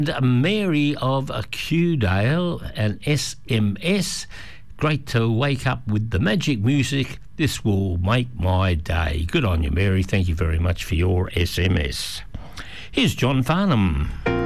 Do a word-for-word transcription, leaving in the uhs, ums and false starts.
Mary of Quedale, an S M S. Great to wake up with the magic music. This will make my day. Good on you, Mary. Thank you very much for your S M S. Here's John Farnham.